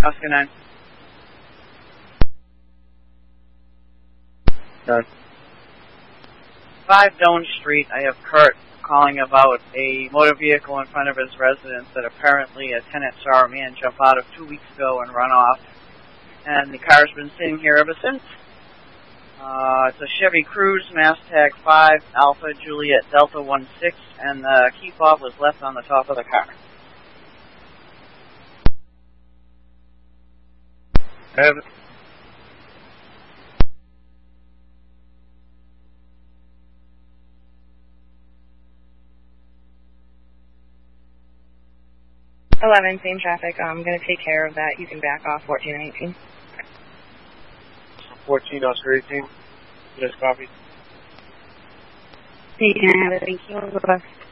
Oscar 9. Done. 5 Doan Street, I have Kurt calling about a motor vehicle in front of his residence that apparently a tenant saw a man jump out of 2 weeks ago and run off. And the car's been sitting here ever since. It's a Chevy Cruze, mass tag 5, Alpha Juliet Delta 16, and the key fob was left on the top of the car. Have it. Same traffic. I'm going to take care of that. You can back off 14 and 18. 14, Oscar 18. Yes, copy. You can have it. Thank you. Bye-bye.